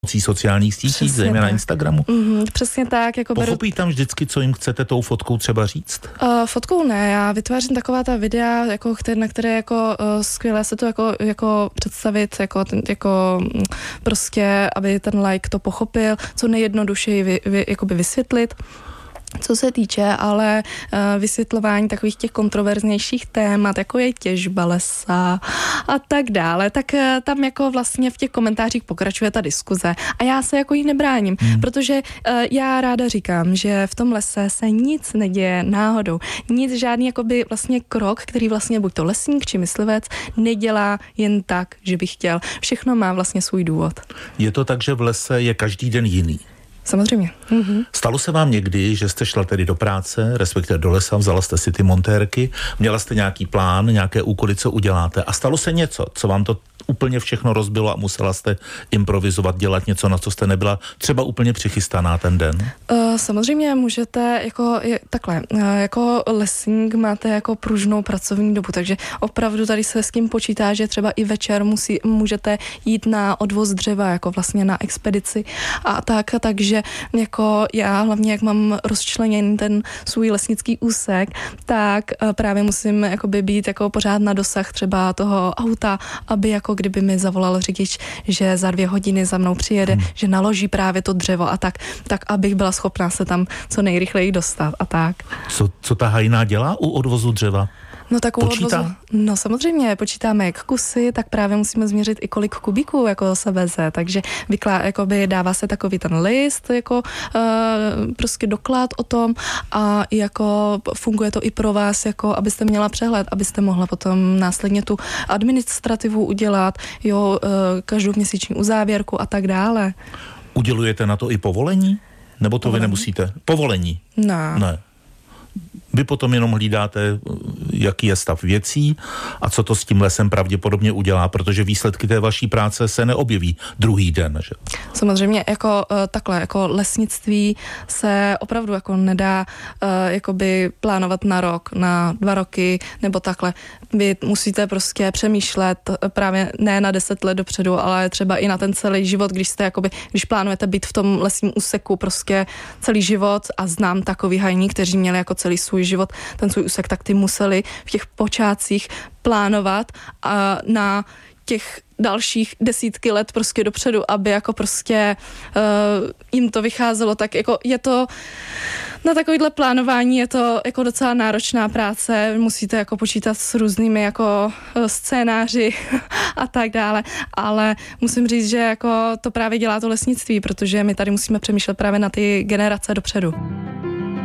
sociálních sítí, zejména na Instagramu. Přesně tak. Jako Pochopí tam vždycky, co jim chcete tou fotkou třeba říct? Fotkou ne, já vytvářím taková ta videa, jako, na které jako skvěle se to jako představit, jako prostě, aby ten like to pochopil, co nejjednodušeji jakoby vysvětlit. Co se týče ale vysvětlování takových těch kontroverznějších témat, jako je těžba lesa a tak dále, tak tam jako vlastně v těch komentářích pokračuje ta diskuze a já se jako jí nebráním, protože já ráda říkám, že v tom lese se nic neděje náhodou. Nic, žádný jakoby vlastně krok, který vlastně buď to lesník či myslivec nedělá jen tak, že by chtěl. Všechno má vlastně svůj důvod. Je to tak, že v lese je každý den jiný? Samozřejmě. Stalo se vám někdy, že jste šla tedy do práce, respektive do lesa, vzala jste si ty montérky, měla jste nějaký plán, nějaké úkoly, co uděláte a stalo se něco, co vám to úplně všechno rozbilo a musela jste improvizovat, dělat něco, na co jste nebyla třeba úplně přichystaná ten den? Samozřejmě můžete, jako lesník máte jako pružnou pracovní dobu, takže opravdu tady se s tím počítá, že třeba i večer můžete jít na odvoz dřeva, jako vlastně na expedici a takže jako já hlavně, jak mám rozčleněný ten svůj lesnický úsek, tak právě musím jakoby být jako pořád na dosah třeba toho auta, aby jako kdyby mi zavolal řidič, že za 2 hodiny za mnou přijede, že naloží právě to dřevo a tak abych byla schopná se tam co nejrychleji dostat a tak. Co ta hajná dělá u odvozu dřeva? No tak u odvozu, no samozřejmě, počítáme jak kusy, tak právě musíme změřit i kolik kubíků jako se veze, takže jakoby dává se takový ten list, jako prostě doklad o tom a jako funguje to i pro vás, jako abyste měla přehled, abyste mohla potom následně tu administrativu udělat, každou měsíční uzávěrku a tak dále. Udělujete na to i povolení? Nebo to vy nemusíte? Povolení? Ne. Vy potom jenom hlídáte, jaký je stav věcí a co to s tím lesem pravděpodobně udělá, protože výsledky té vaší práce se neobjeví druhý den, že? Samozřejmě jako lesnictví se opravdu jako nedá jakoby plánovat na rok, na 2 roky nebo takhle. Vy musíte prostě přemýšlet právě ne na 10 let dopředu, ale třeba i na ten celý život, když plánujete být v tom lesním úseku prostě celý život a znám takový hajní, kteří měli jako celý svůj život, ten svůj úsek, tak ty museli v těch počátcích plánovat a na těch dalších desítky let prostě dopředu, aby jako prostě jim to vycházelo, tak jako je to na takovýhle plánování je to jako docela náročná práce, musíte jako počítat s různými jako scénáři a tak dále, ale musím říct, že jako to právě dělá to lesnictví, protože my tady musíme přemýšlet právě na ty generace dopředu.